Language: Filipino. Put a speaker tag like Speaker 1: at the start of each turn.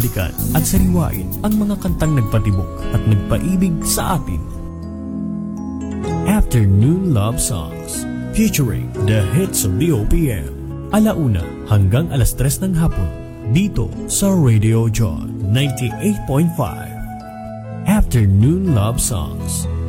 Speaker 1: balikan at sariwain ang mga kantang nagpatibok at nagpaibig sa atin. Afternoon Love Songs featuring the hits of the OPM. Alauna hanggang alas 3 ng hapon dito sa Radio John 98.5. Afternoon Love Songs.